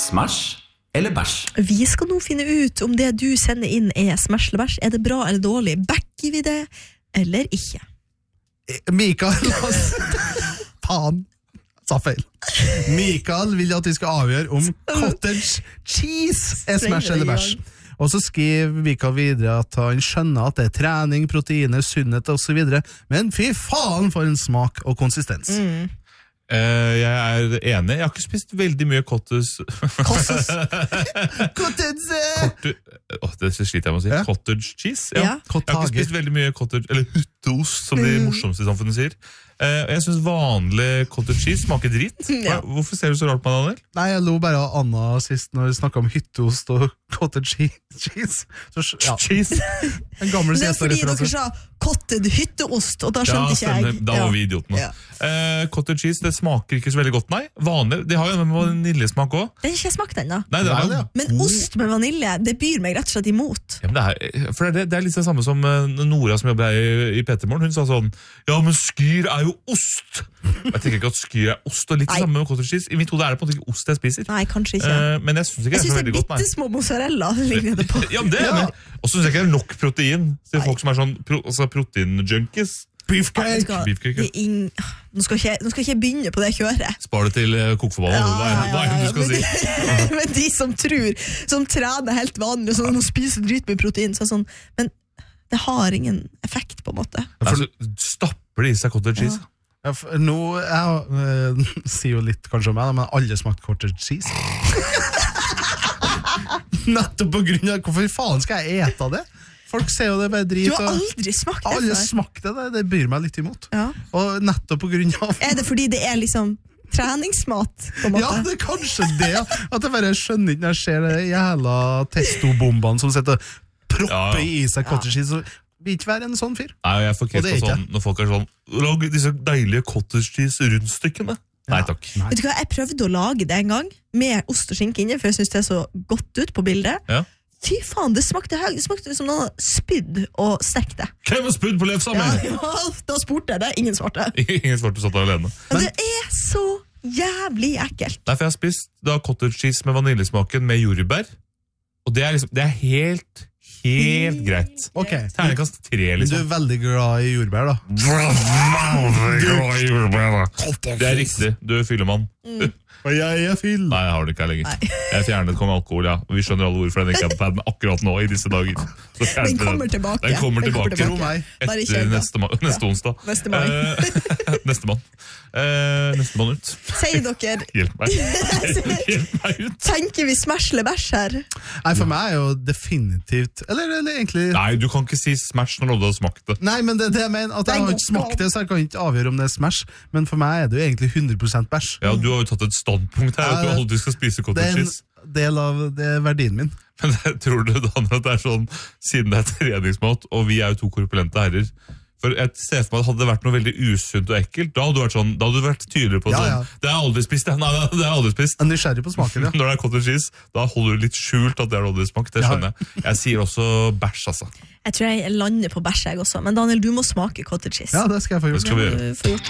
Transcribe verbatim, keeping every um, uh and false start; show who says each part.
Speaker 1: Smash eller bæsj?
Speaker 2: Vi skal nå finne ut om det du sender inn er smash eller bæsj. Er det bra eller dårlig? Backer vi det, eller ikke?
Speaker 3: Mikael, faen, sa feil. Mikael vil at vi skal avgjøre om cottage cheese er smash eller bæsj. Og så skriver Mikael videre at han skjønner at det er trening, proteiner, sunnhet og så videre, men fy faen for en smak og konsistens.
Speaker 2: Mm.
Speaker 4: Uh, jeg er enig. Jeg har ikke spist veldig mye cottage.
Speaker 3: Cottage! Cottage!
Speaker 4: Oh, det sliter jeg med å si.
Speaker 3: Ja.
Speaker 4: Cottage cheese? Ja.
Speaker 2: Ja.
Speaker 4: Jeg har ikke spist veldig mye cottage, eller hytteost, som de morsomste i samfunnet sier. Uh, jeg synes vanlig cottage cheese smaker dritt.
Speaker 2: Ja.
Speaker 4: Hvorfor ser du så rart på meg, Daniel?
Speaker 3: Nei, jeg lo bare av Anna sist når vi snakket om hytteost og cottage cheese. Så, ja.
Speaker 4: Cheese?
Speaker 3: En gammel
Speaker 2: Det er fordi
Speaker 3: siesta-referanse.
Speaker 2: dere sa cotted hytteost, og da skjønte ikke jeg.
Speaker 4: Da var vi idiotene.
Speaker 2: Ja.
Speaker 4: Uh, cottage cheese, det smaker ikke så veldig godt, nei. Vanlig, de har jo med vaniljesmak også.
Speaker 2: Den har ikke jeg smakt ennå.
Speaker 4: Nei, det er jo
Speaker 3: Ja,
Speaker 2: Men ost med vanilje, det byr meg rett og slett imot.
Speaker 4: Ja, men det, er, for det, er, det er litt det samme som uh, Nora som jobber her i, i Petermorgen. Hun sa sånn, ja, men skyr er jo ost. Jeg tenker ikke at skyr er ost, og litt det
Speaker 2: Nei.
Speaker 4: samme med cottage cheese. I mitt hode er det på en måte ikke ost jeg spiser.
Speaker 2: Nei, kanskje ikke.
Speaker 4: Uh, men jeg synes ikke
Speaker 2: Jeg
Speaker 4: det er
Speaker 2: synes
Speaker 4: så
Speaker 2: det er
Speaker 4: veldig godt, nei.
Speaker 2: bittesmå mozzarella ligner det på.
Speaker 4: Ja, men det er enig. Og så synes jeg ikke det er nok protein til folk som er sånn pro, altså protein-junkies.
Speaker 2: Vet du hva?
Speaker 4: Beefcake,
Speaker 2: Det er ing- Nå skal ikke, jeg- nå skal ikke jeg begynne på det kjøret.
Speaker 4: Spar det til uh, kokforbannet. Hva, er- hva er det du skal
Speaker 2: men,
Speaker 4: si?
Speaker 2: men de som tror, som trener helt vanlig, og sånn, og spiser dritmye protein, så er det sånn, men det har ingen effekt på en måte.
Speaker 4: Altså, stapper de i seg cottage cheese?
Speaker 3: Ja, for nå, jeg øh, sier jo litt kanskje om meg, da, men alle smakt cottage cheese. Nettopp på grunn av, hvorfor faen skal jeg ete det? Folk ser jo det bare
Speaker 2: Du
Speaker 3: drit.
Speaker 2: har
Speaker 3: og-
Speaker 2: aldri smakt det
Speaker 3: Alle
Speaker 2: før.
Speaker 3: smakte det, det byr meg litt imot.
Speaker 2: Ja.
Speaker 3: Og nettopp på grunn av...
Speaker 2: Er det fordi det er liksom treningsmat, på en måte?
Speaker 3: Ja, det er kanskje det. ja. At jeg bare skjønner ikke når jeg ser det jævla testobombene som sitter og propper
Speaker 4: Ja, ja.
Speaker 3: i seg cottage cheese. Så vil ikke være en sånn fyr.
Speaker 4: Nei, jeg får
Speaker 3: Og det
Speaker 4: kjeft
Speaker 3: er
Speaker 4: på
Speaker 3: ikke
Speaker 4: sånn, når folk er sånn, lag disse deilige cottage cheese-rundstykkene. Nei, takk.
Speaker 3: Nei.
Speaker 2: Vet du hva, jeg prøvde å lage det en gang, med ost og skinke inni, for jeg synes det er så godt ut på bildet.
Speaker 4: Ja.
Speaker 2: Fy faen, det smakte høy, det smakte som noen spydd og stekte.
Speaker 4: Hvem har spydd på lefsa
Speaker 2: Ja,
Speaker 4: mi?
Speaker 2: ja, da spurte jeg det, ingen svarte.
Speaker 4: Ingen svarte satt der alene.
Speaker 2: Men det er så jævlig ekkelt.
Speaker 4: Nei, for jeg har spist da cottage cheese med vaniljesmaken med jordbær. Og det er liksom, det er helt, helt greit.
Speaker 3: Ok,
Speaker 4: Terningkast tre,
Speaker 3: men du
Speaker 4: liksom.
Speaker 3: er veldig glad i jordbær da.
Speaker 4: Det er riktig, du er fyllemann.
Speaker 3: Og jeg er fyll.
Speaker 4: Nei, jeg har det ikke her lenger. Jeg fjernet kom alkohol, ja. Og vi skjønner alle hvorfor den ikke er på pad, men akkurat nå, i disse dager. Så fjernet
Speaker 2: Den
Speaker 4: vi
Speaker 2: kommer tilbake.
Speaker 4: Den kommer
Speaker 2: Den kommer
Speaker 4: tilbake.
Speaker 3: Tro meg.
Speaker 2: Bare
Speaker 4: Etter
Speaker 2: kjør, da.
Speaker 4: neste, ma- neste onsdag.
Speaker 2: Neste mai.
Speaker 4: Eh, neste mann. Eh, neste mann ut.
Speaker 2: Sier dere,
Speaker 4: Hjelp meg. Hjelp meg ut.
Speaker 2: tenker vi smash eller bæsj her?
Speaker 3: Nei, for meg er jo definitivt Eller, eller egentlig
Speaker 4: Nei, du kan ikke si smash når du har smakt det.
Speaker 3: Nei, men det er det jeg mener. At
Speaker 2: Det er
Speaker 3: jeg har
Speaker 2: godt
Speaker 3: ikke smakt det, så jeg kan ikke avgjøre om det er smash. Men for meg er det jo egentlig hundre prosent bæsj.
Speaker 4: Ja, du har jo tatt et standpunkt her, at du
Speaker 3: Ja,
Speaker 4: aldri skal spise
Speaker 3: Det
Speaker 4: cottage
Speaker 3: er en
Speaker 4: cheese.
Speaker 3: del av det er verdien min.
Speaker 4: Men jeg tror du, Daniel, at det er sånn, siden det er treningsmat, og vi er jo to korpulente herrer, for jeg ser for meg at hadde det vært noe veldig usunt og ekkelt, da hadde du vært, sånn, da hadde du vært tydeligere på
Speaker 3: Ja,
Speaker 4: sånn,
Speaker 3: ja.
Speaker 4: det har jeg aldri spist, det. Nei, det har jeg aldri spist.
Speaker 3: Jeg er nysgjerrig på smaken, ja.
Speaker 4: Når det er cottage cheese, da holder du litt skjult at det har du aldri smakt, det
Speaker 3: Ja.
Speaker 4: skjønner jeg. Jeg sier også bæsj, altså.
Speaker 2: Jeg tror jeg lander på bæsj, jeg også. Men Daniel, du må smake cottage cheese.
Speaker 3: Ja, det skal jeg få
Speaker 4: Det
Speaker 3: gjort.
Speaker 4: skal vi gjøre.
Speaker 2: Du får gjort